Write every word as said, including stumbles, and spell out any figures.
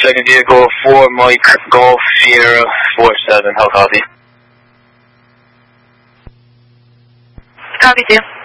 second vehicle, four Mike Golf Sierra four seven. How copy? Copy, two.